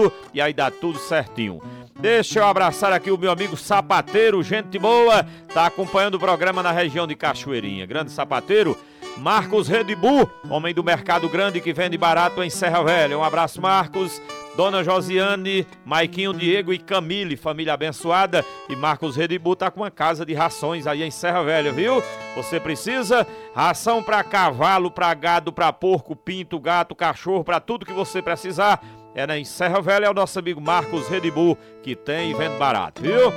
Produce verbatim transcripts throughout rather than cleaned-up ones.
Rufino, e aí dá tudo certinho. Deixa eu abraçar aqui o meu amigo Sapateiro, gente boa, tá acompanhando o programa na região de Cachoeirinha. Grande Sapateiro, Marcos Redibu, homem do mercado grande que vende barato em Serra Velha. Um abraço, Marcos. Dona Josiane, Maiquinho, Diego e Camille, família abençoada. E Marcos Redibu tá com uma casa de rações aí em Serra Velha, viu? Você precisa ração para cavalo, para gado, para porco, pinto, gato, cachorro, para tudo que você precisar. É na em Serra Velha, é o nosso amigo Marcos Redibu, que tem e vende barato, viu?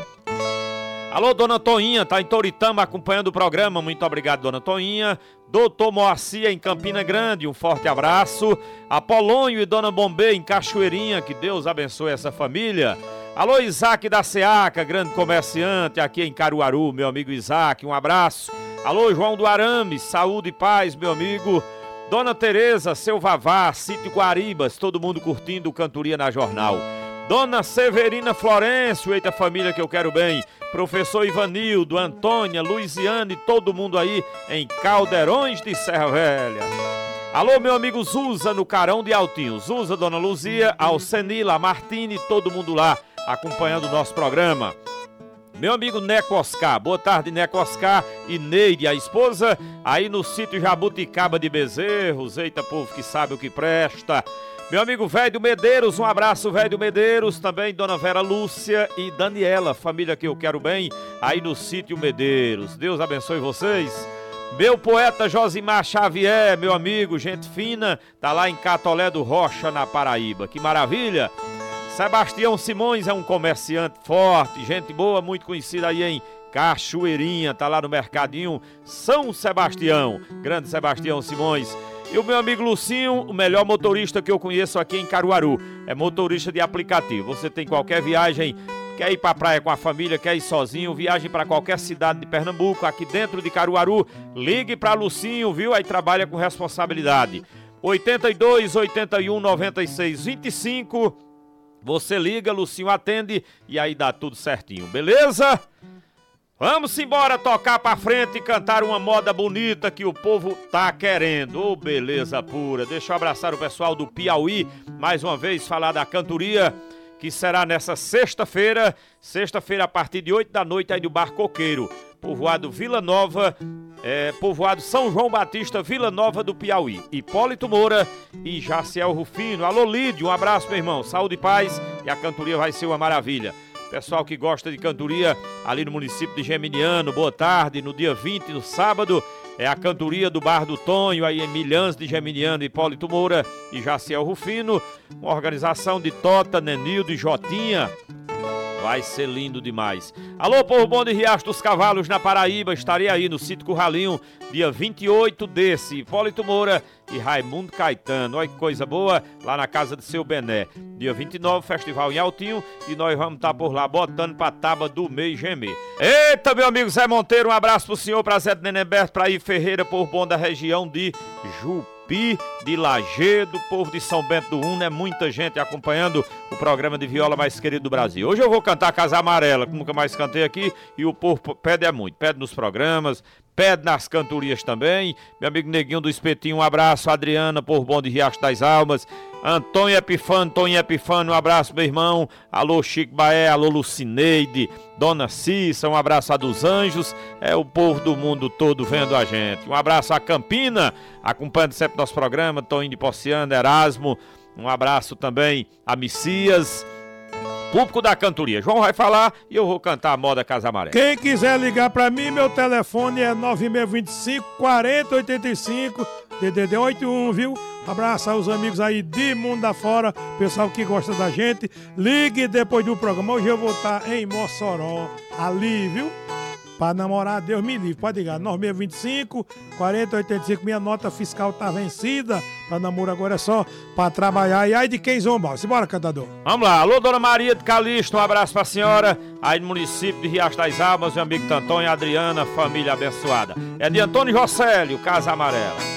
Alô, Dona Toinha, tá em Toritama acompanhando o programa. Muito obrigado, Dona Toinha. Doutor Moacir em Campina Grande, um forte abraço. Apolônio e Dona Bombê em Cachoeirinha, que Deus abençoe essa família. Alô, Isaac da Seaca, grande comerciante aqui em Caruaru, meu amigo Isaac, um abraço. Alô, João do Arame, saúde e paz, meu amigo. Dona Tereza, seu Vavá, Sítio Guaribas, todo mundo curtindo Cantoria na Jornal. Dona Severina Florencio, eita família que eu quero bem. Professor Ivanildo, Antônia, Luiziane, todo mundo aí em Caldeirões de Serra Velha. Alô, meu amigo Zuza, no Carão de Altinho. Zuza, Dona Luzia, Alcenila, Martini, todo mundo lá acompanhando o nosso programa. Meu amigo Neco Oscar, boa tarde, Neco Oscar e Neide, a esposa, aí no sítio Jabuticaba de Bezerros. Eita, povo que sabe o que presta. Meu amigo Velho Medeiros, um abraço, Velho Medeiros, também Dona Vera Lúcia e Daniela, família que eu quero bem, aí no sítio Medeiros. Deus abençoe vocês. Meu poeta Josimar Xavier, meu amigo, gente fina, tá lá em Catolé do Rocha, na Paraíba. Que maravilha! Sebastião Simões é um comerciante forte, gente boa, muito conhecida aí em Cachoeirinha, tá lá no Mercadinho São Sebastião. Grande Sebastião Simões. E o meu amigo Lucinho, o melhor motorista que eu conheço aqui em Caruaru. É motorista de aplicativo. Você tem qualquer viagem, quer ir pra praia com a família, quer ir sozinho, viagem para qualquer cidade de Pernambuco, aqui dentro de Caruaru, ligue pra Lucinho, viu? Aí trabalha com responsabilidade. oitenta e dois, oitenta e um, noventa e seis, vinte e cinco. Você liga, Lucinho atende e aí dá tudo certinho, beleza? Vamos embora tocar pra frente e cantar uma moda bonita que o povo tá querendo. Ô, oh, beleza pura. Deixa eu abraçar o pessoal do Piauí, mais uma vez falar da cantoria, que será nessa sexta-feira, sexta-feira a partir de oito da noite aí do Bar Coqueiro, povoado Vila Nova, é, povoado São João Batista, Vila Nova do Piauí. Hipólito Moura e Jaciel Rufino. Alô, Lídio, um abraço, meu irmão. Saúde e paz, e a cantoria vai ser uma maravilha. Pessoal que gosta de cantoria ali no município de Geminiano, boa tarde. No dia vinte, no sábado, é a cantoria do Bar do Tonho, aí em Milhãs de Geminiano, Hipólito Moura e Jaciel Rufino. Uma organização de Tota, Nenildo e Jotinha. Vai ser lindo demais. Alô, povo bom de Riacho dos Cavalos, na Paraíba. Estarei aí no Sítio Curralinho, dia vinte e oito desse. Hipólito Moura e Raimundo Caetano. Olha que coisa boa, lá na casa do seu Bené. Dia vinte e nove, festival em Altinho. E nós vamos estar por lá botando pra tábua do mês gemer. Eita, meu amigo Zé Monteiro, um abraço pro senhor, pra Zé de Nenenberto, pra Ir Ferreira, por bom da região de Jupi, de Lagedo, povo de São Bento do Una, é muita gente acompanhando o programa de viola mais querido do Brasil. Hoje eu vou cantar Casa Amarela, que nunca mais cantei aqui, e o povo pede é muito, pede nos programas, pede nas cantorias também. Meu amigo Neguinho do Espetinho, um abraço. Adriana, povo bom de Riacho das Almas. Antônio Epifano, Antônio Epifano, um abraço, meu irmão. Alô, Chico Baé, alô, Lucineide, Dona Cissa, um abraço a dos Anjos. É o povo do mundo todo vendo a gente. Um abraço a Campina, acompanhando sempre nosso programa, Toninho de Ponciano, Erasmo. Um abraço também a Messias, público da cantoria. João vai falar e eu vou cantar a moda Casa Amarela. Quem quiser ligar pra mim, meu telefone é nove seis dois cinco, quatro zero oito cinco, D D D oitenta e um, viu? Abraço aos amigos aí de mundo afora, pessoal que gosta da gente. Ligue depois do programa. Hoje eu vou estar em Mossoró, ali, viu? Pra namorar, Deus me livre. Pode ligar, nove seis dois cinco, quatro zero oito cinco. Minha nota fiscal tá vencida. Pra namoro agora é só pra trabalhar. E aí de quem zombar? Simbora, cantador. Vamos lá. Alô, Dona Maria de Calixto, um abraço pra senhora. Aí no município de Riacho das Almas, meu amigo Tantão e Adriana, família abençoada. É de Antônio Jocélio, Casa Amarela.